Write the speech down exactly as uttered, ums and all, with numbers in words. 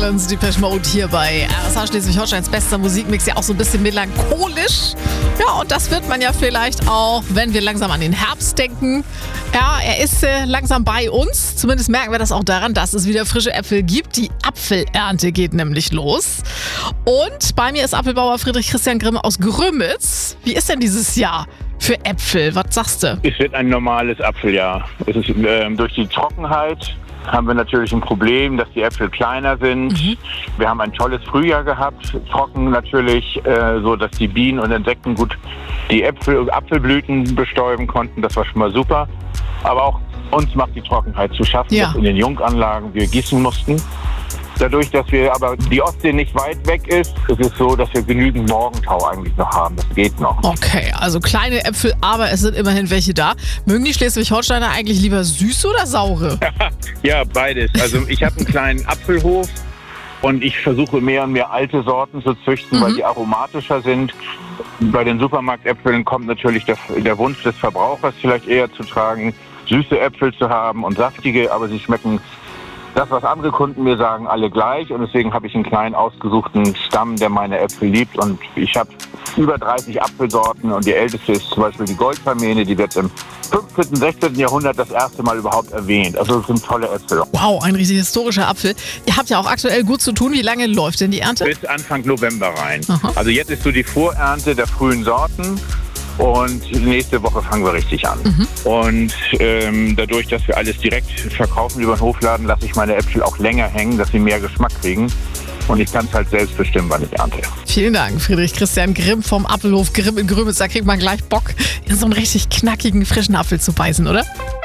Sirens, Depeche Mode hier bei R S H Schleswig-Holsteins bester Musikmix, ja auch so ein bisschen melancholisch. Ja, und das wird man ja vielleicht auch, wenn wir langsam an den Herbst denken. Ja, er ist äh, langsam bei uns. Zumindest merken wir das auch daran, dass es wieder frische Äpfel gibt. Die Apfelernte geht nämlich los. Und bei mir ist Apfelbauer Friedrich Christian Grimm aus Grömitz. Wie ist denn dieses Jahr für Äpfel? Was sagst du? Es wird ein normales Apfeljahr. Es ist, äh, durch die Trockenheit haben wir natürlich ein Problem, dass die Äpfel kleiner sind. Mhm. Wir haben ein tolles Frühjahr gehabt, trocken natürlich, äh, so dass die Bienen und Insekten gut die Äpfel, Apfelblüten bestäuben konnten. Das war schon mal super. Aber auch uns macht die Trockenheit zu schaffen, ja. dass in den Junganlagen wir gießen mussten. Dadurch, dass wir aber die Ostsee nicht weit weg ist, ist es so, dass wir genügend Morgentau eigentlich noch haben. Das geht noch. Okay, also kleine Äpfel, aber es sind immerhin welche da. Mögen die Schleswig-Holsteiner eigentlich lieber süße oder saure? Ja, beides. Also ich habe einen kleinen Apfelhof und ich versuche mehr und mehr alte Sorten zu züchten, mhm. weil die aromatischer sind. Bei den Supermarktäpfeln kommt natürlich der, der Wunsch des Verbrauchers vielleicht eher zu tragen, süße Äpfel zu haben und saftige, aber sie schmecken das, was andere Kunden mir sagen, alle gleich. Und deswegen habe ich einen kleinen ausgesuchten Stamm, der meine Äpfel liebt. Und ich habe über dreißig Apfelsorten. Und die älteste ist zum Beispiel die Goldvermähne. Die wird im fünfzehnten, sechzehnten Jahrhundert das erste Mal überhaupt erwähnt. Also das sind tolle Äpfel. Wow, ein richtig historischer Apfel. Ihr habt ja auch aktuell gut zu tun. Wie lange läuft denn die Ernte? Bis Anfang November rein. Aha. Also jetzt ist so die Vorernte der frühen Sorten. Und nächste Woche fangen wir richtig an. Mhm. Und ähm, dadurch, dass wir alles direkt verkaufen über den Hofladen, lasse ich meine Äpfel auch länger hängen, dass sie mehr Geschmack kriegen. Und ich kann es halt selbst bestimmen, wann ich ernte. Vielen Dank, Friedrich Christian Grimm vom Apfelhof Grimm in Grömitz. Da kriegt man gleich Bock, in so einen richtig knackigen, frischen Apfel zu beißen, oder?